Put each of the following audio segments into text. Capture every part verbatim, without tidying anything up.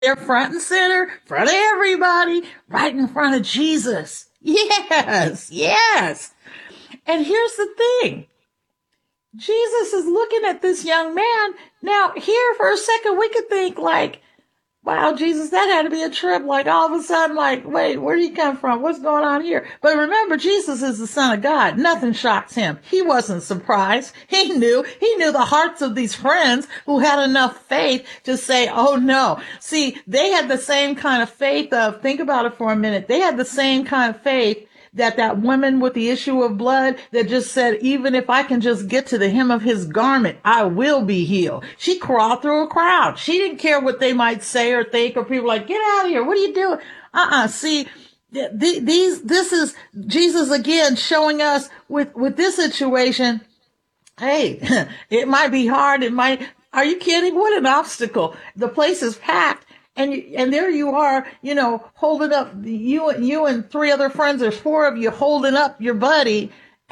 They're front and center, front of everybody, right in front of Jesus. Yes, yes. And here's the thing. Jesus is looking at this young man. Now, here for a second, we could think like, wow, Jesus, that had to be a trip. Like all of a sudden, like, wait, where do you come from? What's going on here? But remember, Jesus is the Son of God. Nothing shocks him. He wasn't surprised. He knew. He knew the hearts of these friends who had enough faith to say, oh no. See, they had the same kind of faith of, think about it for a minute. They had the same kind of faith that that woman with the issue of blood that just said, even if I can just get to the hem of his garment, I will be healed. She crawled through a crowd. She didn't care what they might say or think, or people like, get out of here. What are you doing? Uh-uh. See, th- th- these, this is Jesus again showing us with, with this situation. Hey, it might be hard. It might, are you kidding? What an obstacle. The place is packed. And you, and there you are, you know, holding up you you and three other friends. There's four of you holding up your buddy,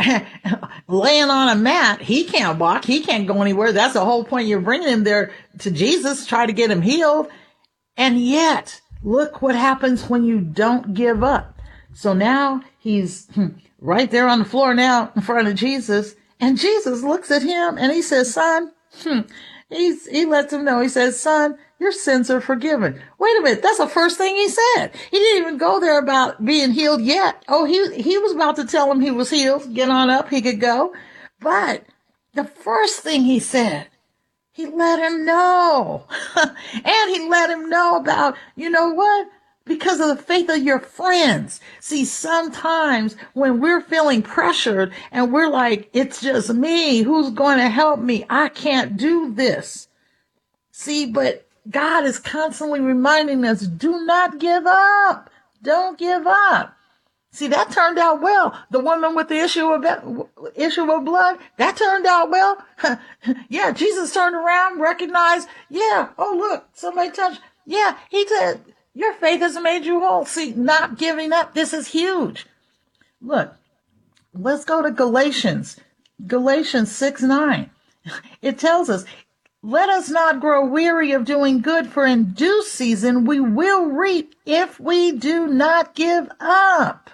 laying on a mat. He can't walk. He can't go anywhere. That's the whole point. You're bringing him there to Jesus, try to get him healed. And yet, look what happens when you don't give up. So now he's right there on the floor now in front of Jesus, and Jesus looks at him and he says, "Son," he's he lets him know. He says, "Son, your sins are forgiven." Wait a minute. That's the first thing he said. He didn't even go there about being healed yet. Oh, he, he was about to tell him he was healed. Get on up. He could go. But the first thing he said, he let him know. And he let him know about, you know what? Because of the faith of your friends. See, sometimes when we're feeling pressured and we're like, it's just me. Who's going to help me? I can't do this. See, but God is constantly reminding us, do not give up. Don't give up. See, that turned out well. The woman with the issue of issue of blood, that turned out well. Yeah, Jesus turned around, recognized, yeah, oh, look, somebody touched. Yeah, he said, your faith has made you whole. See, not giving up, this is huge. Look, let's go to Galatians. Galatians six nine. It tells us, let us not grow weary of doing good, for in due season we will reap if we do not give up.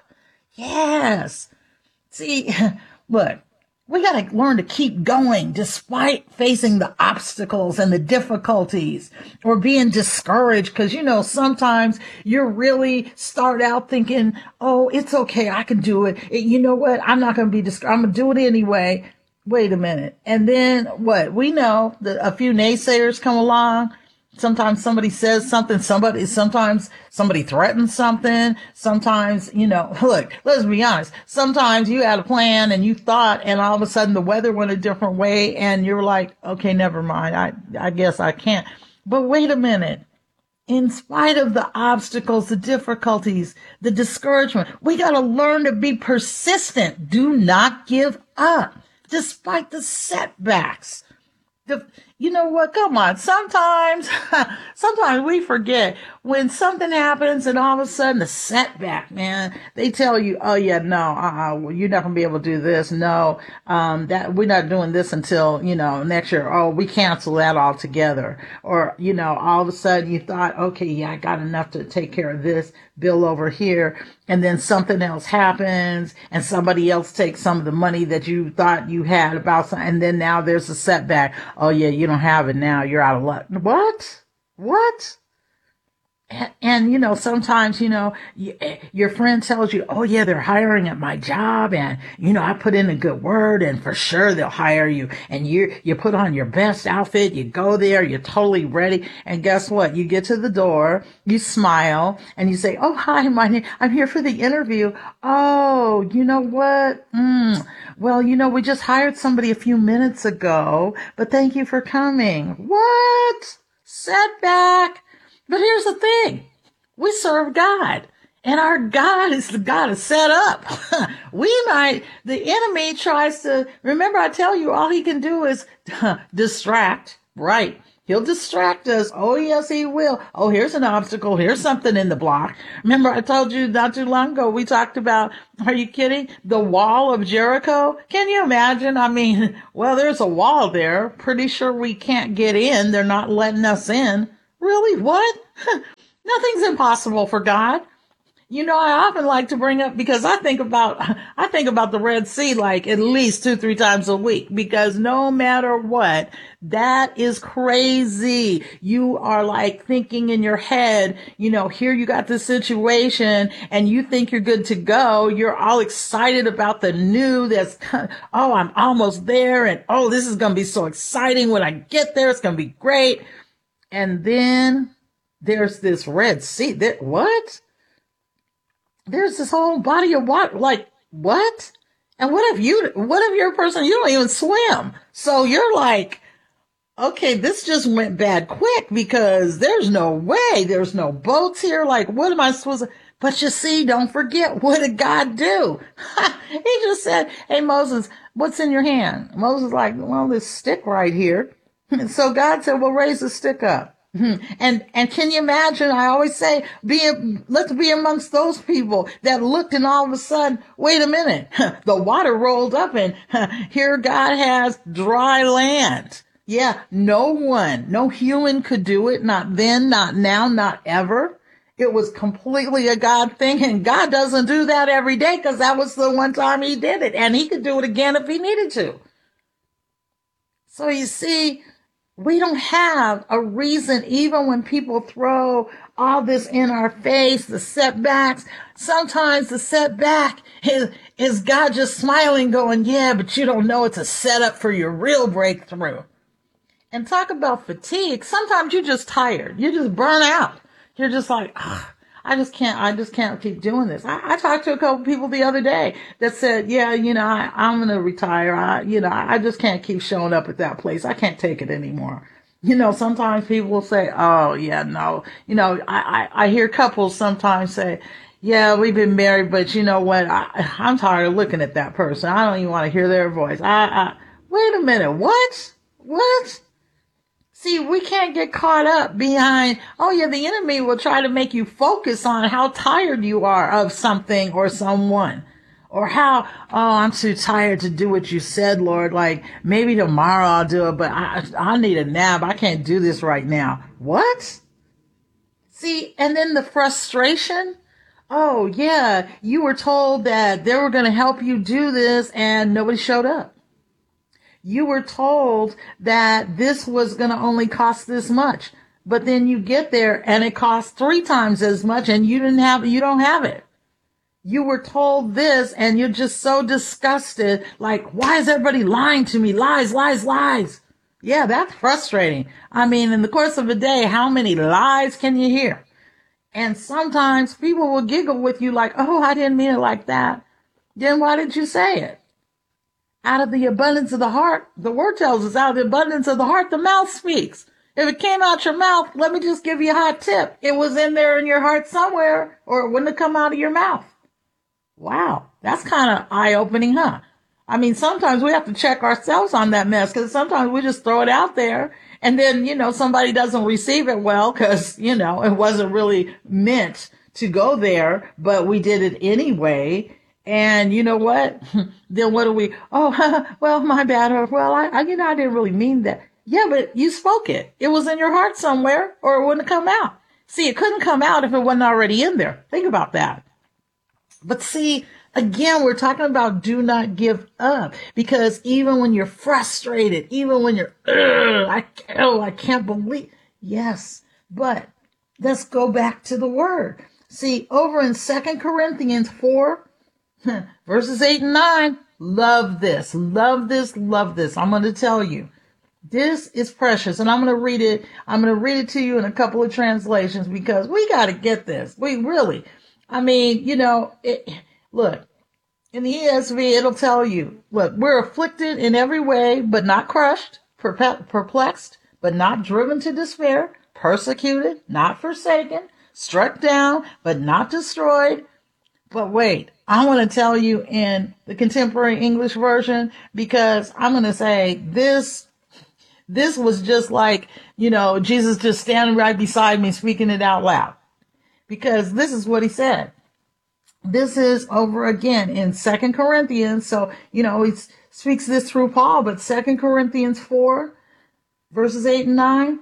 Yes. See, look, we got to learn to keep going despite facing the obstacles and the difficulties or being discouraged. Because, you know, sometimes you really start out thinking, oh, it's okay. I can do it. You know what? I'm not going to be discouraged. I'm going to do it anyway. Wait a minute. And then what? We know that a few naysayers come along. Sometimes somebody says something, somebody, sometimes somebody threatens something. Sometimes, you know, look, let's be honest. Sometimes you had a plan and you thought, and all of a sudden the weather went a different way and you're like, okay, never mind. I, I guess I can't. But wait a minute. In spite of the obstacles, the difficulties, the discouragement, we got to learn to be persistent. Do not give up despite the setbacks. The, you know what? Come on. Sometimes, sometimes we forget when something happens and all of a sudden the setback, man, they tell you, oh yeah, no, uh-uh, well, you're not going to be able to do this. No, um, that we're not doing this until, you know, next year. Oh, we cancel that altogether. Or, you know, all of a sudden you thought, okay, yeah, I got enough to take care of this bill over here. And then something else happens and somebody else takes some of the money that you thought you had about something. And then now there's a setback. Oh yeah, you don't have it now. You're out of luck. What? What? And, and, you know, sometimes, you know, you, your friend tells you, oh, yeah, they're hiring at my job. And, you know, I put in a good word and for sure they'll hire you. And you, you put on your best outfit. You go there. You're totally ready. And guess what? You get to the door. You smile and you say, oh, hi, my name, I'm here for the interview. Oh, you know what? Mm, well, you know, we just hired somebody a few minutes ago, but thank you for coming. What? Setback. But here's the thing. We serve God. And our God is the God is set up. We might, the enemy tries to, remember I tell you, all he can do is distract. Right. He'll distract us. Oh, yes, he will. Oh, here's an obstacle. Here's something in the block. Remember I told you not too long ago, we talked about, are you kidding? The wall of Jericho. Can you imagine? I mean, well, there's a wall there. Pretty sure we can't get in. They're not letting us in. Really? What? Nothing's impossible for God. You know, I often like to bring up because I think about I think about the Red Sea like at least two, three times a week because no matter what, that is crazy. You are like thinking in your head, you know, here you got this situation and you think you're good to go. You're all excited about the new that's, oh, I'm almost there. And oh, this is going to be so exciting when I get there. It's going to be great. And then there's this Red Sea. That, what? There's this whole body of water. Like, what? And what if you, what if you're a person, you don't even swim? So you're like, okay, this just went bad quick because there's no way. There's no boats here. Like, what am I supposed to, but you see, don't forget, what did God do? He just said, hey, Moses, what's in your hand? Moses like, well, this stick right here. So God said, well, raise the stick up. And, and can you imagine? I always say, be, let's be amongst those people that looked and all of a sudden, wait a minute, the water rolled up and here God has dry land. Yeah, no one, no human could do it. Not then, not now, not ever. It was completely a God thing. And God doesn't do that every day because that was the one time he did it. And he could do it again if he needed to. So you see, we don't have a reason, even when people throw all this in our face, the setbacks. Sometimes the setback is, is God just smiling, going, yeah, but you don't know it's a setup for your real breakthrough. And talk about fatigue. Sometimes you're just tired. You just burn out. You're just like, ah, I just can't, I just can't keep doing this. I, I talked to a couple people the other day that said, yeah, you know, I, I'm going to retire. I, you know, I just can't keep showing up at that place. I can't take it anymore. You know, sometimes people will say, oh, yeah, no. You know, I, I, I hear couples sometimes say, yeah, we've been married, but you know what? I, I'm tired of looking at that person. I don't even want to hear their voice. I, I, wait a minute. What? What? See, we can't get caught up behind, oh yeah, the enemy will try to make you focus on how tired you are of something or someone. Or how, oh, I'm too tired to do what you said, Lord. Like, maybe tomorrow I'll do it, but I, I need a nap. I can't do this right now. What? See, and then the frustration. Oh, yeah, you were told that they were going to help you do this and nobody showed up. You were told that this was going to only cost this much, but then you get there and it costs three times as much and you didn't have, you don't have it. You were told this and you're just so disgusted. Like, why is everybody lying to me? Lies, lies, lies. Yeah, that's frustrating. I mean, in the course of a day, how many lies can you hear? And sometimes people will giggle with you like, oh, I didn't mean it like that. Then why did you say it? Out of the abundance of the heart, the word tells us out of the abundance of the heart, the mouth speaks. If it came out your mouth, let me just give you a hot tip. It was in there in your heart somewhere, or it wouldn't have come out of your mouth. Wow, that's kind of eye-opening, huh? I mean, sometimes we have to check ourselves on that mess because sometimes we just throw it out there and then, you know, somebody doesn't receive it well because, you know, it wasn't really meant to go there, but we did it anyway. And you know what? Then what do we, oh, well, my bad. Or, well, I, I, you know, I didn't really mean that. Yeah, but you spoke it. It was in your heart somewhere or it wouldn't have come out. See, it couldn't come out if it wasn't already in there. Think about that. But see, again, we're talking about do not give up because even when you're frustrated, even when you're, I, oh, I can't believe, yes, but let's go back to the word. See, over in Second Corinthians four, verses eight and nine, love this, love this, love this. I'm going to tell you, this is precious. And I'm going to read it. I'm going to read it to you in a couple of translations because we got to get this. We really, I mean, you know, it, look, in the E S V, it'll tell you, look, we're afflicted in every way, but not crushed, perplexed, but not driven to despair, persecuted, not forsaken, struck down, but not destroyed. But wait, I want to tell you in the contemporary English version, because I'm going to say this, this was just like, you know, Jesus just standing right beside me, speaking it out loud, because this is what he said. This is over again in Second Corinthians. So, you know, he speaks this through Paul, but Second Corinthians four, verses eight and nine.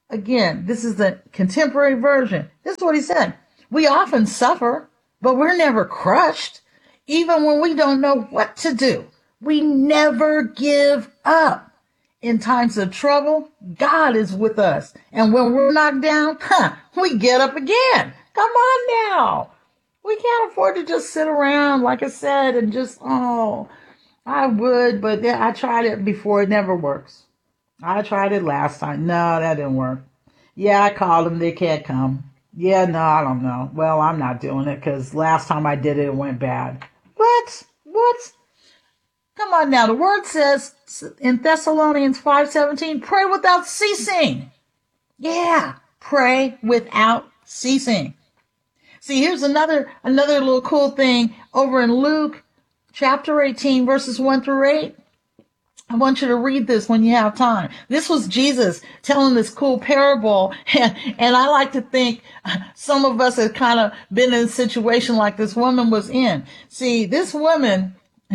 Again, this is the contemporary version. This is what he said. We often suffer, but we're never crushed. Even when we don't know what to do, we never give up. In times of trouble, God is with us. And when we're knocked down, huh, we get up again. Come on now. We can't afford to just sit around, like I said, and just, oh, I would, but I tried it before. It never works. I tried it last time. No, that didn't work. Yeah, I called them. They can't come. Yeah, no, I don't know. Well, I'm not doing it because last time I did it, it went bad. What? What? Come on now. The word says in Thessalonians five seventeen, pray without ceasing. Yeah, pray without ceasing. See, here's another another little cool thing over in Luke chapter eighteen, verses one through eight. I want you to read this when you have time. This was Jesus telling this cool parable. And, and I like to think some of us have kind of been in a situation like this woman was in. See, this woman,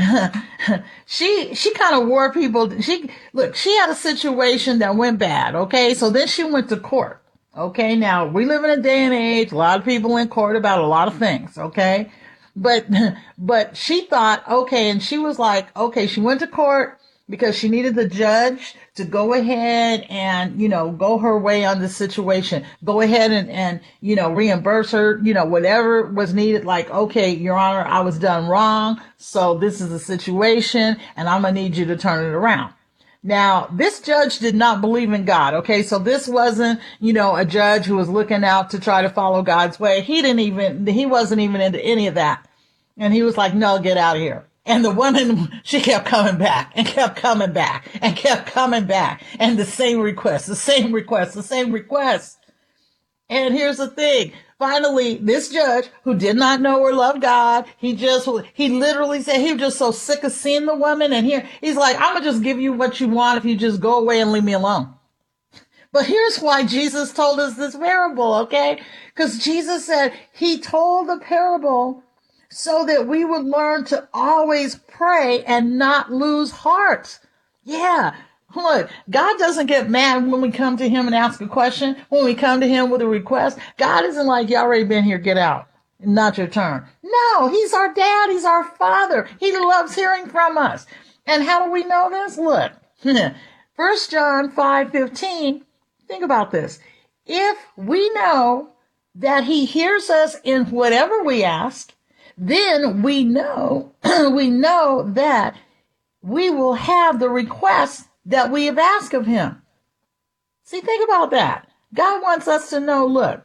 she, she kind of wore people. She, look, she had a situation that went bad. Okay. So then she went to court. Okay. Now we live in a day and age, a lot of people in court about a lot of things. Okay. But, but she thought, okay. And she was like, okay, she went to court because she needed the judge to go ahead and, you know, go her way on the situation. Go ahead and, and, you know, reimburse her, you know, whatever was needed. Like, okay, Your Honor, I was done wrong. So this is the situation and I'm going to need you to turn it around. Now, this judge did not believe in God. Okay. So this wasn't, you know, a judge who was looking out to try to follow God's way. He didn't even, he wasn't even into any of that. And he was like, no, get out of here. And the woman, she kept coming back and kept coming back and kept coming back. And the same request, the same request, the same request. And here's the thing. Finally, this judge who did not know or love God, he just, he literally said he was just so sick of seeing the woman. And here he's like, I'm going to just give you what you want if you just go away and leave me alone. But here's why Jesus told us this parable, okay? Because Jesus said he told the parable so that we would learn to always pray and not lose heart. Yeah. Look, God doesn't get mad when we come to him and ask a question, when we come to him with a request. God isn't like, you already been here, get out. Not your turn. No, he's our dad. He's our father. He loves hearing from us. And how do we know this? Look, First John five fifteen. Think about this. If we know that he hears us in whatever we ask, then we know, we know that we will have the request that we have asked of him. See, think about that. God wants us to know, look,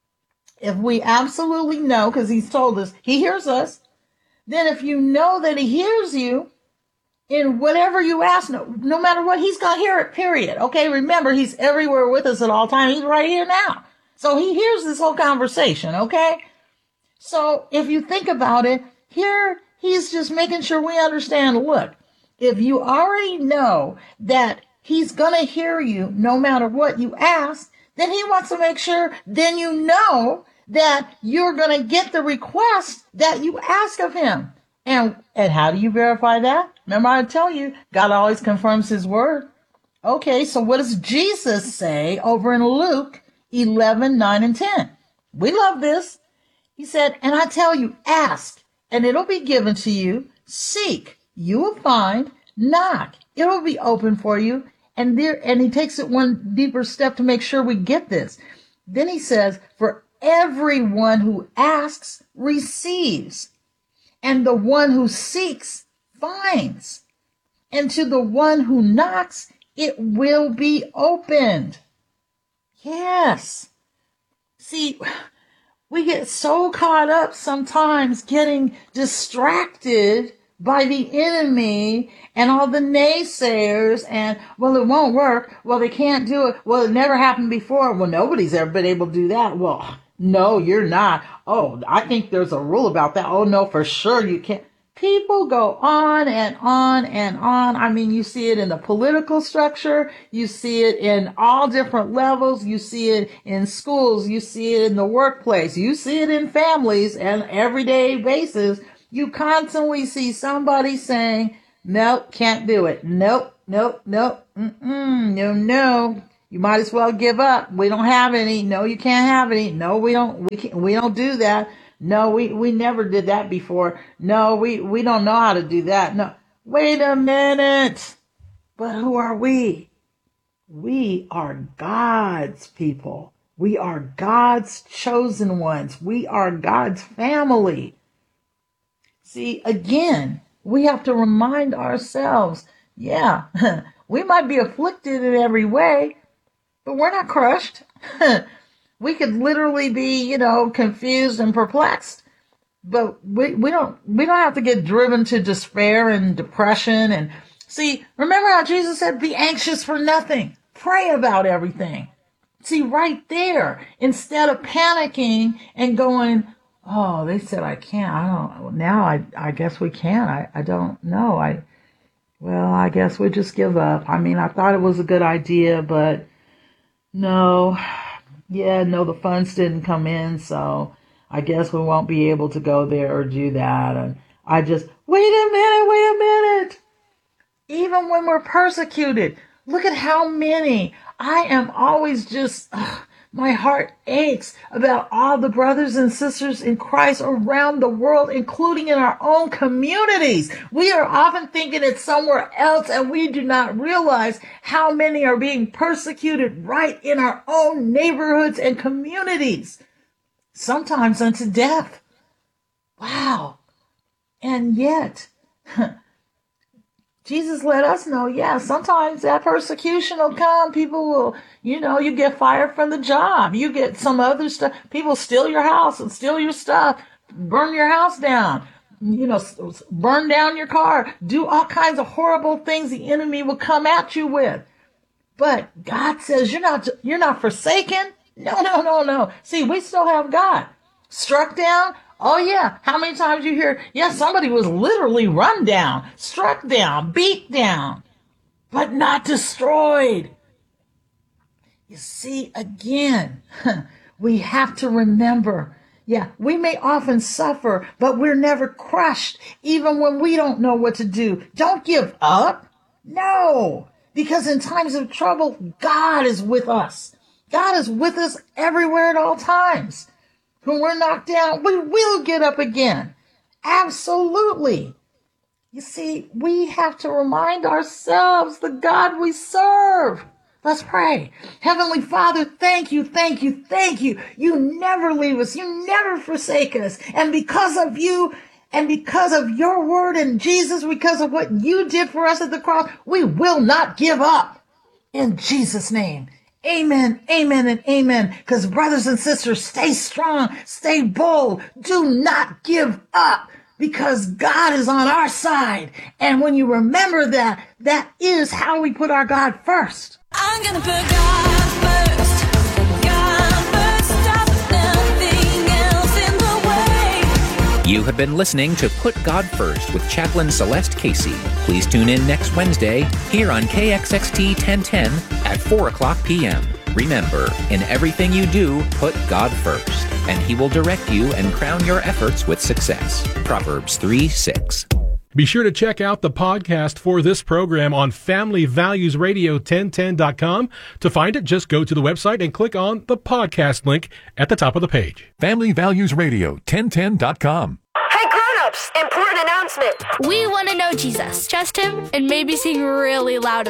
if we absolutely know, because he's told us he hears us, then if you know that he hears you in whatever you ask, no, no matter what, he's going to hear it, period. Okay, remember, he's everywhere with us at all times. He's right here now. So he hears this whole conversation, okay? So if you think about it, here he's just making sure we understand, look, if you already know that he's going to hear you no matter what you ask, then he wants to make sure then you know that you're going to get the request that you ask of him. And, and how do you verify that? Remember I tell you, God always confirms his word. Okay, so what does Jesus say over in Luke eleven, nine and ten? We love this. He said, and I tell you, ask, and it'll be given to you. Seek, you will find. Knock, it'll be open for you. And there, and he takes it one deeper step to make sure we get this. Then he says, for everyone who asks receives, and the one who seeks finds, and to the one who knocks, it will be opened. Yes. See, we get so caught up sometimes getting distracted by the enemy and all the naysayers and, well, it won't work. Well, they can't do it. Well, it never happened before. Well, nobody's ever been able to do that. Well, no, you're not. Oh, I think there's a rule about that. Oh, no, for sure you can't. People go on and on and on. I mean, you see it in the political structure. You see it in all different levels. You see it in schools. You see it in the workplace. You see it in families and everyday basis. You constantly see somebody saying, nope, can't do it. Nope, nope, nope. Mm-mm, no, no. You might as well give up. We don't have any. No, you can't have any. No, we don't. We can't, we don't do that. No, we, we never did that before. No, we, we don't know how to do that. No, wait a minute. But who are we? We are God's people. We are God's chosen ones. We are God's family. See, again, we have to remind ourselves, yeah, we might be afflicted in every way, but we're not crushed. We could literally be, you know, confused and perplexed, but we, we don't, we don't have to get driven to despair and depression. And see, remember how Jesus said, be anxious for nothing, pray about everything. See, right there, instead of panicking and going, oh, they said I can't, I don't, now I, I guess we can. I, I don't know. I, well, I guess we just give up. I mean, I thought it was a good idea, but no. Yeah, no, the funds didn't come in, so I guess we won't be able to go there or do that. And I just, wait a minute, wait a minute. Even when we're persecuted, look at how many. I am always just, ugh, my heart aches about all the brothers and sisters in Christ around the world, including in our own communities. We are often thinking it's somewhere else, and we do not realize how many are being persecuted right in our own neighborhoods and communities, sometimes unto death. Wow. And yet, Jesus let us know, yeah, sometimes that persecution will come. People will, you know, you get fired from the job. You get some other stuff. People steal your house and steal your stuff, burn your house down, you know, burn down your car, do all kinds of horrible things the enemy will come at you with. But God says you're not, you're not forsaken. No, no, no, no. See, we still have God. Struck down. Oh, yeah. How many times you hear, yes, somebody was literally run down, struck down, beat down, but not destroyed. You see, again, we have to remember, yeah, we may often suffer, but we're never crushed, even when we don't know what to do. Don't give up. No, because in times of trouble, God is with us. God is with us everywhere at all times. When we're knocked down, we will get up again. Absolutely. You see, we have to remind ourselves the God we serve. Let's pray. Heavenly Father, thank you, thank you, thank you. You never leave us. You never forsake us. And because of you and because of your word and Jesus, because of what you did for us at the cross, we will not give up. In Jesus' name. Amen, amen, and amen. Because brothers and sisters, stay strong, stay bold. Do not give up, because God is on our side. And when you remember that, that is how we put our God first. I'm gonna put God first. God first, stop nothing else in the way. You have been listening to Put God First with Chaplain Celeste Casey. Please tune in next Wednesday here on K X X T ten ten at four o'clock p.m. Remember, in everything you do, put God first, and He will direct you and crown your efforts with success. Proverbs three six. Be sure to check out the podcast for this program on family values radio ten ten dot com. To find it, just go to the website and click on the podcast link at the top of the page. family values radio ten ten dot com. Hey grown-ups, important announcement. We want to know Jesus, trust Him, and maybe sing really loud